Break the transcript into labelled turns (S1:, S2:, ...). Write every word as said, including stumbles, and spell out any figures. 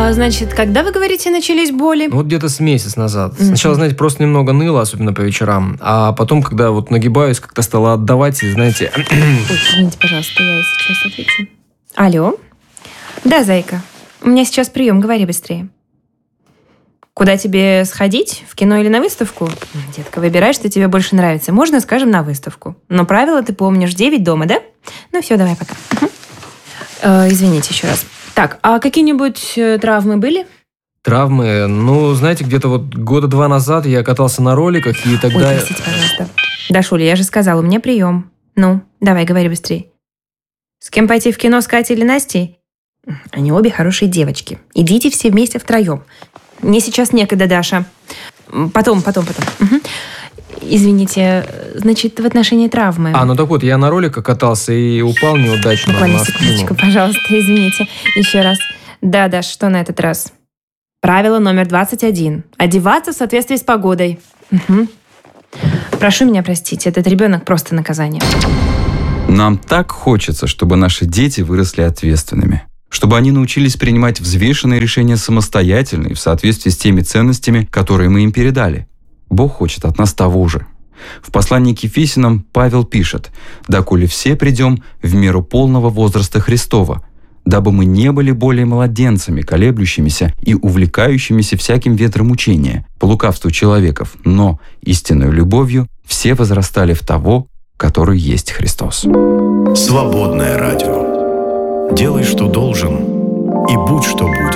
S1: А, значит, когда, вы говорите, начались боли?
S2: Вот где-то с месяц назад.
S1: Мгм.
S2: Сначала, знаете, просто немного ныло, особенно по вечерам. А потом, когда вот нагибаюсь, как-то стало отдавать, и, знаете...
S1: Ой, извините, пожалуйста, я сейчас отвечу. Алло? Да, зайка. У меня сейчас прием, говори быстрее. Куда тебе сходить? В кино или на выставку? Детка, выбирай, что тебе больше нравится. Можно, скажем, на выставку. Но правила ты помнишь. девять дома, да? Ну все, давай, пока. Угу. Э, извините еще раз. Так, а какие-нибудь э, травмы были?
S2: Травмы? Ну, знаете, где-то вот года два назад я катался на роликах, и тогда...
S1: Ой, простите, пожалуйста. Да, Шуля, я же сказала, у меня прием. Ну, давай, говори быстрее. С кем пойти в кино, с Катей или Настей? Они обе хорошие девочки. Идите все вместе втроем. Мне сейчас некогда, Даша. Потом, потом, потом. Угу. Извините, значит, в отношении травмы.
S2: А, ну так вот, я на роликах катался и упал неудачно.
S1: Буквально
S2: на
S1: секундочку,
S2: спину.
S1: пожалуйста, извините. Еще раз. Да, Даш, что на этот раз? Правило номер двадцать один. Одеваться в соответствии с погодой. Угу. Прошу меня простить, этот ребенок просто наказание.
S3: Нам так хочется, чтобы наши дети выросли ответственными. Чтобы они научились принимать взвешенные решения самостоятельно и в соответствии с теми ценностями, которые мы им передали. Бог хочет от нас того же. В послании к Ефесянам Павел пишет: «Доколе все придем в меру полного возраста Христова, дабы мы не были более младенцами, колеблющимися и увлекающимися всяким ветром учения, по лукавству человеков, но истинной любовью все возрастали в того, который есть Христос».
S4: Свободное радио. Делай, что должен, и будь, что будет.